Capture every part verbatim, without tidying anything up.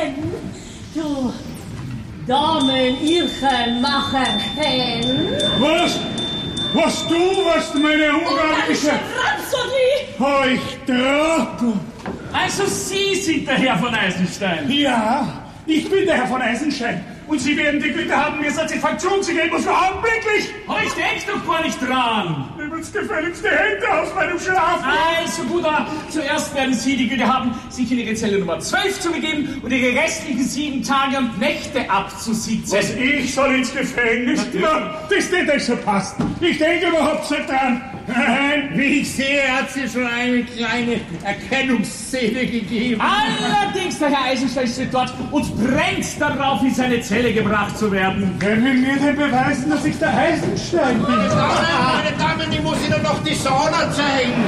Du, Damen, Irchen, Macherchen. Was? Was du, was meine ungarische... Rhapsodie! Oh, ich Trottel. Also Sie sind der Herr von Eisenstein? Ja, ich bin der Herr von Eisenstein. Und Sie werden die Güte haben, mir Satisfaktion zu geben, und zwar augenblicklich. Aber ich denk doch gar nicht dran. Nehmen Sie gefälligst die Hände aus meinem Schlaf. Also gut, aber zuerst werden Sie die Güte haben, sich in Ihre Zelle Nummer zwölf zu begeben und Ihre restlichen sieben Tage und Nächte abzusitzen. Was, ich soll ins Gefängnis? Na, das wird euch so passen. Ich denke überhaupt nicht dran. Wie ich sehe, hat sie schon eine kleine Erkennungsszene gegeben. Allerdings, der Herr Eisenstein steht dort und brennt darauf, in seine Zelle gebracht zu werden. Wer will mir denn beweisen, dass ich der Eisenstein bin? Meine Damen, meine Damen, ich muss Ihnen noch die Sauna zeigen.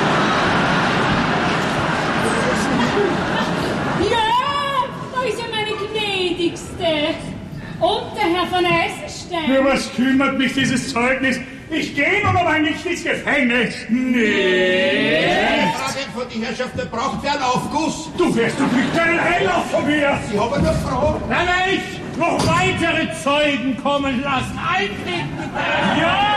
Ja, da ist ja meine gnädigste. Und der Herr von Eisenstein. Für was kümmert mich dieses Zeugnis? Ich gehe nun aber nicht ins Gefängnis. Nee. Eine Frage von die Herrschaft, der braucht ja einen Aufguss. Du wirst doch nicht einen Heilauf von mir. Ich habe eine Frage. Nein, nein, noch weitere Zeugen kommen lassen. Eintreten bitte. Ja!